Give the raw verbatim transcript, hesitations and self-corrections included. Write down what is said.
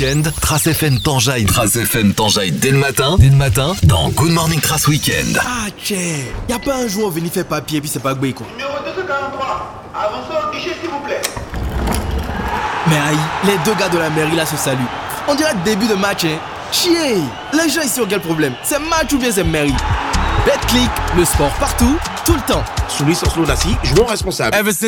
week-end, Trace F M t'enjaille. Trace F M t'enjaille dès le matin. Dès le matin, dans Good Morning Trace Weekend. Ah, tchè, y'a pas un joueur venu faire papier puis c'est pas Gbé quoi. Numéro deux cent quarante-trois, avancez au guichet s'il vous plaît. Mais aïe, les deux gars de la mairie là se saluent. On dirait début de match, hein. Chier, les gens ici ont quel problème? C'est match ou bien c'est mairie? BetClick, le sport partout, tout le temps. Soumis sans slow d'assis, jouons responsable.